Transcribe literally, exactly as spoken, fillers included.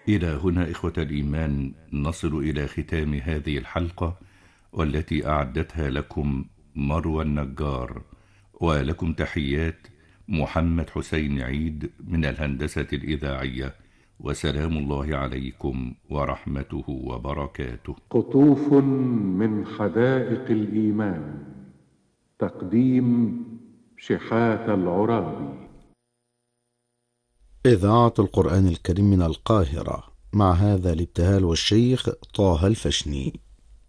إلى هنا إخوة الإيمان نصل إلى ختام هذه الحلقة، والتي أعدتها لكم مروى النجار، ولكم تحيات محمد حسين عيد من الهندسة الإذاعية، وسلام الله عليكم ورحمته وبركاته. قطوف من حدائق الإيمان، تقديم شحات العرابي. إذاعة القرآن الكريم من القاهرة، مع هذا الابتهال والشيخ طه الفشني.